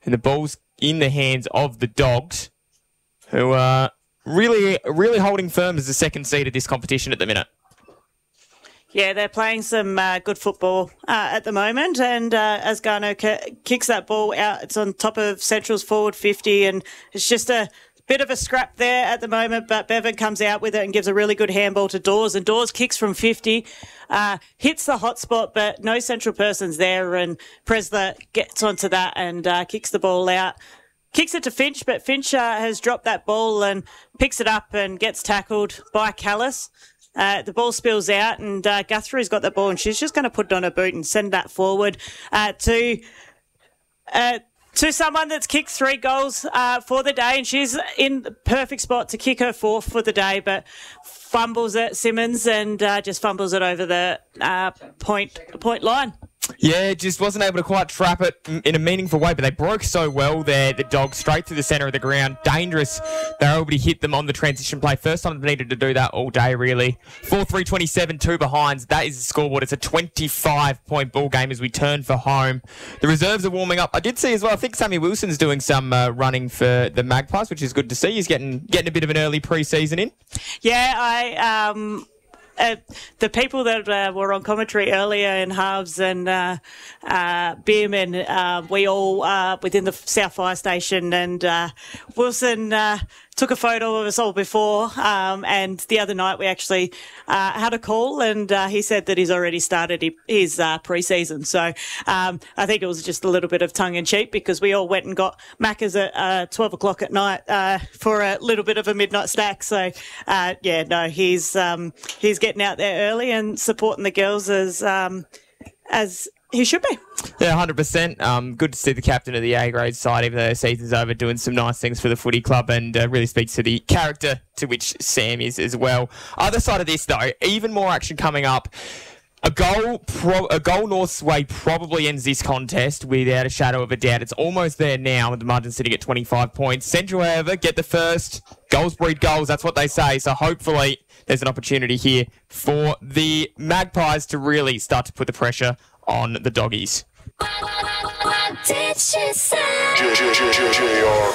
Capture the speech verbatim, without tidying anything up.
And the ball's in the hands of the Dogs, who are really, really holding firm as the second seed of this competition at the minute. Yeah, they're playing some uh, good football uh, at the moment, and uh, as Garno k- kicks that ball out, it's on top of Central's forward fifty, and it's just a bit of a scrap there at the moment, but Bevan comes out with it and gives a really good handball to Dawes, and Dawes kicks from fifty, uh, hits the hot spot, but no Central person's there, and Presler gets onto that and uh, kicks the ball out. Kicks it to Finch, but Finch uh, has dropped that ball and picks it up and gets tackled by Callis. Uh, the ball spills out, and uh, Guthrie's got the ball, and she's just going to put it on her boot and send that forward uh, to uh, to someone that's kicked three goals uh, for the day, and she's in the perfect spot to kick her fourth for the day, but fumbles it, Simmons, and uh, just fumbles it over the uh, point point line. Yeah, just wasn't able to quite trap it in a meaningful way, but they broke so well there, the Dogs, straight through the centre of the ground. Dangerous. They were able to hit them on the transition play. First time they needed to do that all day, really. four three twenty-seven, two behinds. That is the scoreboard. It's a twenty-five point ball game as we turn for home. The reserves are warming up. I did see as well, I think Sammy Wilson's doing some uh, running for the Magpies, which is good to see. He's getting getting a bit of an early pre-season in. Yeah, I... Um Uh, the people that uh, were on commentary earlier in halves and uh, uh, Bim and uh, we all uh, within the South Fire Station, and uh, Wilson uh, took a photo of us all before, um, and the other night we actually uh, had a call, and uh, he said that he's already started his uh, pre-season. So um, I think it was just a little bit of tongue-in-cheek, because we all went and got Macca's at uh, twelve o'clock at night uh, for a little bit of a midnight snack. So uh, yeah, no, he's um, he's getting out there early and supporting the girls as um, as he should be. Yeah, one hundred percent. Um, good to see the captain of the A-grade side, even though the season's over, doing some nice things for the footy club, and uh, really speaks to the character to which Sam is as well. Other side of this, though, even more action coming up. A goal, pro- a goal North's way probably ends this contest without a shadow of a doubt. It's almost there now, with the margin sitting at twenty-five points. Central, however, get the first. Goals breed goals, that's what they say. So hopefully there's an opportunity here for the Magpies to really start to put the pressure on the Doggies. What did she say?